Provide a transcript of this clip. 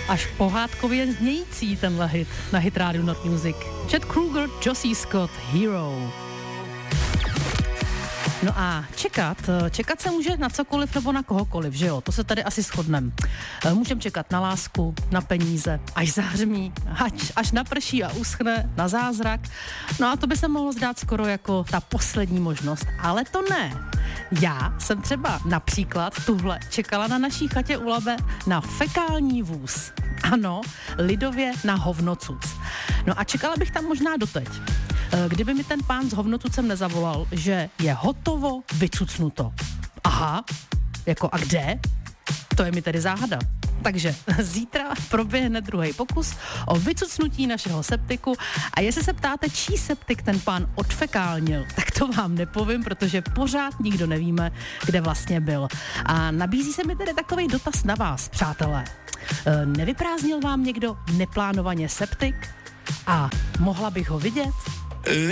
až pohádkově znějící tenhle hit na Hit Radio Not Music. Chad Kroeger, Jossie Scott, Hero. No a čekat se může na cokoliv nebo na kohokoliv, že jo? To se tady asi shodneme. Můžeme čekat na lásku, na peníze, až zahřmí, až naprší a uschne, na zázrak. No a to by se mohlo zdát skoro jako ta poslední možnost, ale to ne. Já jsem třeba například tuhle čekala na naší chatě u Labe na fekální vůz. Ano, lidově na hovnocuc. No a čekala bych tam možná doteď. Kdyby mi ten pán s hovnocucem nezavolal, že je hotovo vycucnuto. Aha, jako a kde? To je mi tedy záhada. Takže zítra proběhne druhý pokus o vycucnutí našeho septiku a jestli se ptáte, čí septik ten pán odfekálnil, tak to vám nepovím, protože pořád nikdo nevíme, kde vlastně byl. A nabízí se mi tedy takový dotaz na vás, přátelé. Nevyprázdnil vám někdo neplánovaně septik? A mohla bych ho vidět?